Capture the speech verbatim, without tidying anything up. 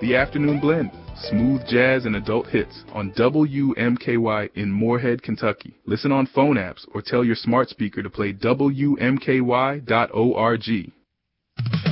The Afternoon Blend, smooth jazz and adult hits on W M K Y in Moorhead, Kentucky. Listen on phone apps or tell your smart speaker to play W M K Y dot org.